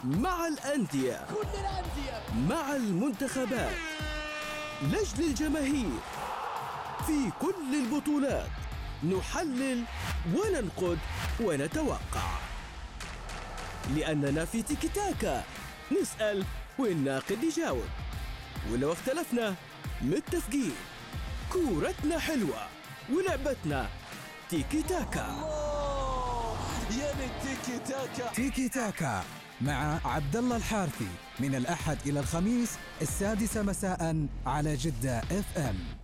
مع الأندية، كل الأندية، مع المنتخبات، لجل الجماهير، في كل البطولات نحلل وننقد ونتوقع، لأننا في تيكي تاكا نسأل والناقد يجاوب، ولو اختلفنا متفقين. كورتنا حلوة ولعبتنا تيكي تاكا. الله يا تيكي تاكا. تيكي تاكا مع عبد الله الحارثي من الأحد إلى الخميس 6 مساء على جدة FM.